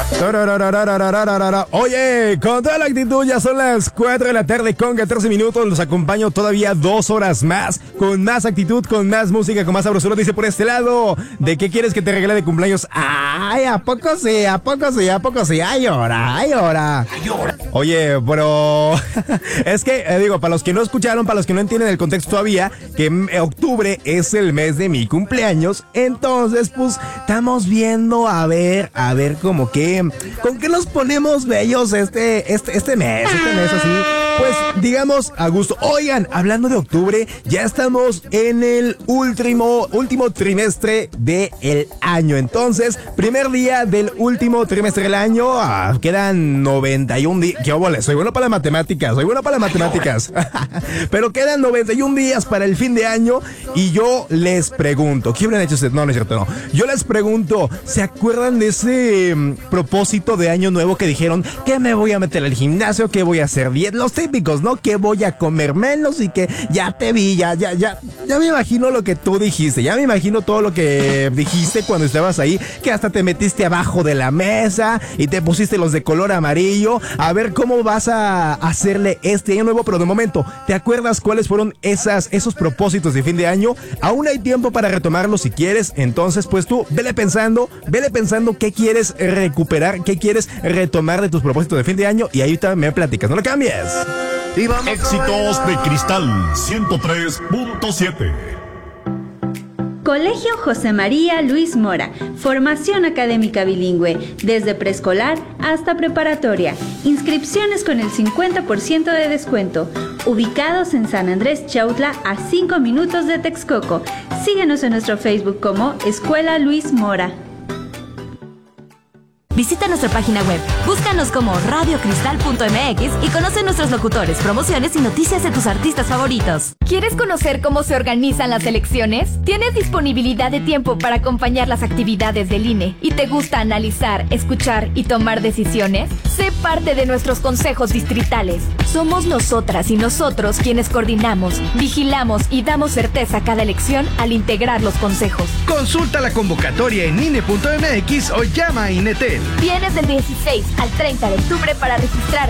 Oye, con toda la actitud, ya son las 4 de la tarde con 14 minutos. Los acompaño todavía 2 horas más, con más actitud, con más música, con más sabrosura. Dice por este lado, ¿de qué quieres que te regale de cumpleaños? Ay, ¿a poco sí? ¿A poco sí? ¿A poco sí? Ay, ahora, ay, ahora. Oye, pero es que, digo, para los que no escucharon, para los que no entienden el contexto todavía, que octubre es el mes de mi cumpleaños. Entonces, pues, estamos viendo a ver como que, ¿con qué nos ponemos bellos este mes así? Pues, digamos, a gusto. Oigan, hablando de octubre, ya estamos en el último trimestre del año. Entonces, primer día del último trimestre del año, quedan 91 días. ¿Qué óvole? Soy bueno para las matemáticas. Pero quedan 91 días para el fin de año y yo les pregunto, ¿qué hubieran hecho ustedes? No es cierto, no. Yo les pregunto, ¿se acuerdan de ese propósito de año nuevo que dijeron que me voy a meter al gimnasio, que voy a hacer dieta? Los típicos, ¿no? Que voy a comer menos y que ya te vi, ya me imagino lo que tú dijiste, ya me imagino todo lo que dijiste cuando estabas ahí, que hasta te metiste abajo de la mesa y te pusiste los de color amarillo, a ver cómo vas a hacerle este año nuevo. Pero de momento, ¿te acuerdas cuáles fueron esos propósitos de fin de año? Aún hay tiempo para retomarlos si quieres. Entonces, pues tú vele pensando qué quieres recuperar, qué quieres retomar de tus propósitos de fin de año, y ahí también me platicas, no lo cambies. Éxitos de Cristal 103.7. Colegio José María Luis Mora, formación académica bilingüe, desde preescolar hasta preparatoria. Inscripciones con el 50% de descuento. Ubicados en San Andrés Chautla, a 5 minutos de Texcoco. Síguenos en nuestro Facebook como Escuela Luis Mora. Visita nuestra página web, búscanos como radiocristal.mx y conoce nuestros locutores, promociones y noticias de tus artistas favoritos. ¿Quieres conocer cómo se organizan las elecciones? ¿Tienes disponibilidad de tiempo para acompañar las actividades del INE y te gusta analizar, escuchar y tomar decisiones? Sé parte de nuestros consejos distritales. Somos nosotras y nosotros quienes coordinamos, vigilamos y damos certeza a cada elección al integrar los consejos. Consulta la convocatoria en INE.mx o llama a INETEL. Tienes del 16 al 30 de octubre para registrar